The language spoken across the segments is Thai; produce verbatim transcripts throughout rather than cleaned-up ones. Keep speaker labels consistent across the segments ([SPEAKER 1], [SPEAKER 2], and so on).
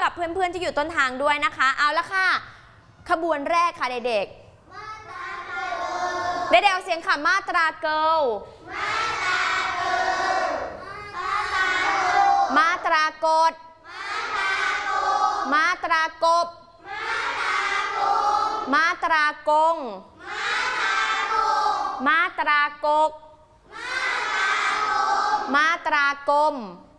[SPEAKER 1] กับเพื่อนๆที่อยู่ต้นทางด้วยนะคะเอาละค่ะขบวนแรกค่ะเด็กๆเด็กๆเอาเสียงค่ะมาตราเกิลมาตรากดมาตรากบมาตรากงมาตรากกมาตรากม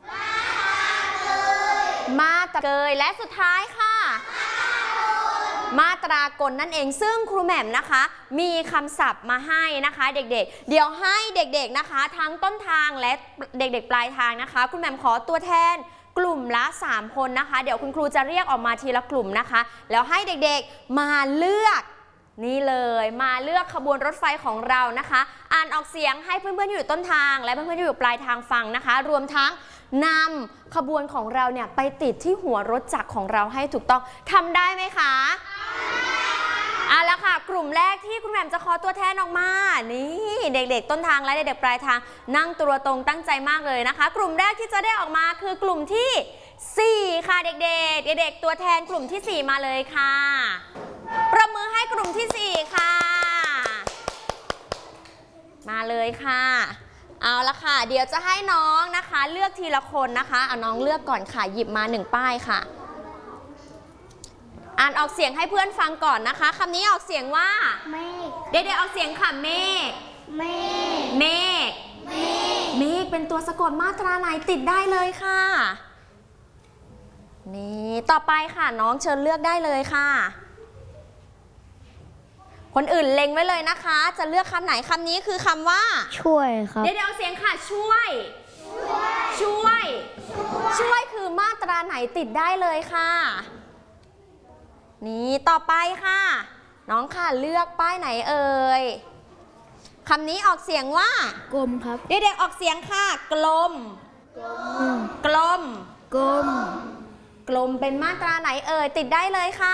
[SPEAKER 1] มาตราเกยและสุดท้ายค่ะมาตรากลนั่นเองซึ่งครูแหม่มนะคะมีคำศัพท์มาให้นะคะเด็กๆเดี๋ยวให้เด็กๆนะคะทั้งต้นทางและเด็กๆปลายทางนะคะคุณแหม่มขอตัวแทนกลุ่มละสามคนนะคะเดี๋ยวคุณครูจะเรียกออกมาทีละกลุ่มนะคะแล้วให้เด็กๆมาเลือกนี่เลยมาเลือกขบวนรถไฟของเรานะคะอ่านออกเสียงให้เพื่อนๆอยู่ต้นทางและเพื่อนๆอยู่ปลายทางฟังนะคะรวมทั้งนำขบวนของเราเนี่ยไปติดที่หัวรถจักรของเราให้ถูกต้องทำได้ไหมคะเอาละค่ะกลุ่มแรกที่คุณแหม่มจะขอตัวแทนออกมานี่เด็กๆต้นทางและเด็กๆปลายทางนั่งตัวตรงตั้งใจมากเลยนะคะกลุ่มแรกที่จะได้ออกมาคือกลุ่มที่สี่ค่ะเด็กๆเด็กๆตัวแทนกลุ่มที่สี่มาเลยค่ะประมือให้กลุ่มที่สี่ค่ะมาเลยค่ะเอาละค่ะเดี๋ยวจะให้น้องนะคะเลือกทีละคนนะคะเอาน้องเลือกก่อนค่ะหยิบมาหนึ่งป้ายค่ะอ่านออกเสียงให้เพื่อนฟังก่อนนะคะคำนี้ออกเสียงว่าเมฆเด็กๆออกเสียงค่ะเมฆเมฆเมฆเมฆเป็นตัวสะกดมาตราไหนติดได้เลยค่ะนี่ต่อไปค่ะน้องเชิญเลือกได้เลยค่ะคนอื่นเล็งไว้เลยนะคะจะเลือกคำไหนคำนี้คือคำว่าช่วยครับเดี๋ยวเอาเสียงค่ะช่วยช่วยช่วยคือมาตราไหนติดได้เลยค่ะนี่ต่อไปค่ะน้องค่ะเลือกป้ายไหนเอ่ยคำนี้ออกเสียงว่ากลมครับเด็กๆออกเสียงค่ะกลมกลมกลมกลมเป็นมาตราไหนเอ่ยติดได้เลยค่ะ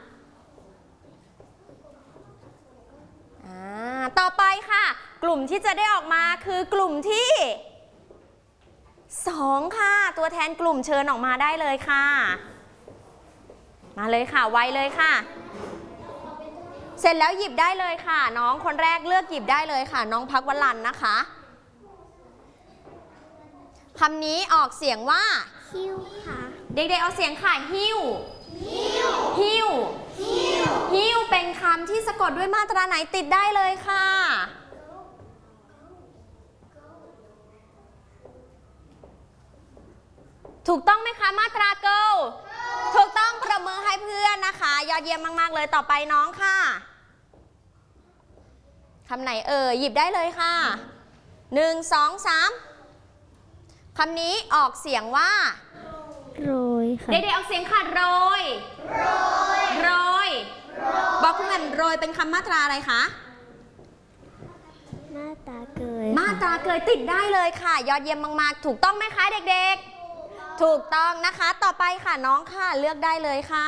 [SPEAKER 1] ต่อไปค่ะกลุ่มที่จะได้ออกมาคือกลุ่มที่สองค่ะตัวแทนกลุ่มเชิญออกมาได้เลยค่ะมาเลยค่ะไวเลยค่ะเสร็จแล้วหยิบได้เลยค่ะน้องคนแรกเลือกหยิบได้เลยค่ะน้องพักวลันนะคะคำนี้ออกเสียงว่าหิ้วค่ะเด็กๆเอาเสียงค่ะหิ้วหิ้วหิ้วหิ้วเป็นคำที่สะกดด้วยมาตราไหนติดได้เลยค่ะถูกต้องไหมคะมาตราเกิลถูกต้องประมือให้เพื่อนนะคะยอดเยี่ยมมากๆเลยต่อไปน้องค่ะคำไหนเอ่ยหยิบได้เลยค่ะหนึ่งสองสามคำนี้ออกเสียงว่าโรยค่ะเด็กๆออกเสียงค่ะโรยโรยโรยบอกคุณแม่โรยเป็นคำมาตราอะไรคะมาตราเกยมาตราเกยติดได้เลยค่ะยอดเยี่ยมมากๆถูกต้องไหมคะเด็กๆถูกต้องนะคะต่อไปค่ะน้องค่ะเลือกได้เลยค่ะ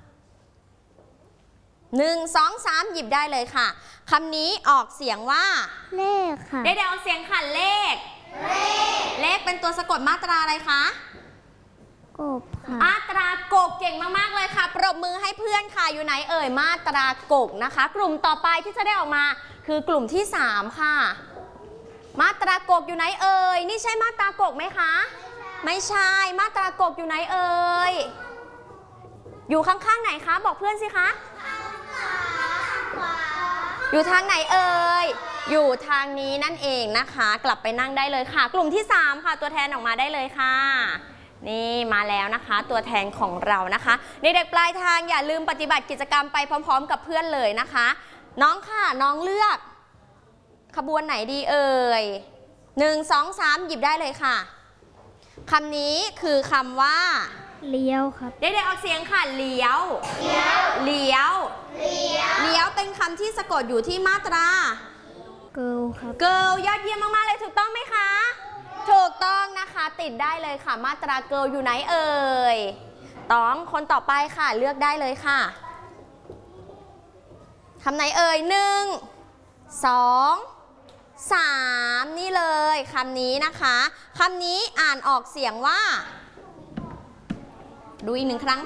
[SPEAKER 1] หนึ่งสองสามหยิบได้เลยค่ะคำนี้ออกเสียงว่าเลขค่ะเด็กๆออกเสียงค่ะเลขเลขเลขเป็นตัวสะกดมาตราอะไรคะกบค่ะมาตรากกเก่งมากๆเลยค่ะปรบมือให้เพื่อนค่ะอยู่ไหนเอ่ยมาตรากกนะคะกลุ่มต่อไปที่จะได้ออกมาคือกลุ่มที่สามค่ะมาตรากกอยู่ไหนเอ่ยนี่ใช่มาตรากกไหมคะไม่ใช่มาตรากกอยู่ไหนเอ่ยอยู่ข้างๆไหนคะบอกเพื่อนสิคะอยู่ทางไหนเอ่ยอยู่ทางนี้นั่นเองนะคะกลับไปนั่งได้เลยค่ะกลุ่มที่สามค่ะตัวแทนออกมาได้เลยค่ะนี่มาแล้วนะคะตัวแทนของเรานะคะเด็กๆปลายทางอย่าลืมปฏิบัติกิจกรรมไปพร้อมๆกับเพื่อนเลยนะคะน้องค่ะน้องเลือกขบวนไหนดีเอ่ยหนึ่งสองสามหยิบได้เลยค่ะคำนี้คือคำว่าเลี้ยวครับเด็กๆออกเสียงค่ะเลี้ยวเลี้ยวเลี้ยวเลี้ยวเป็นคำที่สะกดอยู่ที่มาตราเกิลครับเกิลยอดเยี่ยมมากๆเลยถูกต้องไหมคะถูกต้องนะคะติดได้เลยค่ะมาตราเกิลอยู่ไหนเอ่ยต้องคนต่อไปค่ะเลือกได้เลยค่ะคำไหนเอ่ยหนึ่งสองสามนี่เลยคำนี้นะคะคำนี้อ่านออกเสียงว่าดูอีกหนึ่งครั้ง